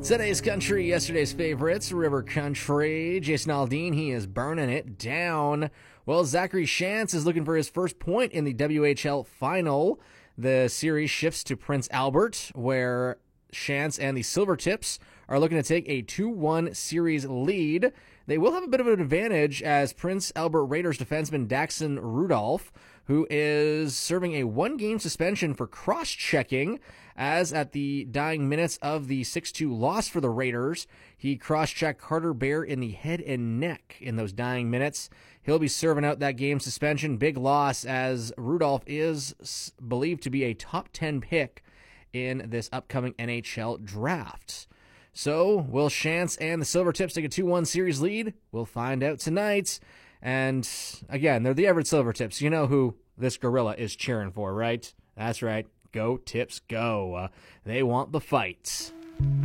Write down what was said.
Today's country, yesterday's favorites, River Country. Jason Aldean, he is burning it down. Well, Zachary Shantz is looking for his first point in the WHL final. The series shifts to Prince Albert, where Shantz and the Silvertips are looking to take a 2-1 series lead. They will have a bit of an advantage as Prince Albert Raiders defenseman Daxon Rudolph, who is serving a 1-game suspension for cross-checking, as at the dying minutes of the 6-2 loss for the Raiders, he cross-checked Carter Bear in the head and neck in those dying minutes. He'll be serving out that game suspension. Big loss, as Rudolph is believed to be a top 10 pick in this upcoming NHL draft. So, will Shantz and the Silvertips take a 2-1 series lead? We'll find out tonight. And, again, they're the Everett Silvertips. You know who this gorilla is cheering for, right? That's right. Go Tips, go. They want the fight.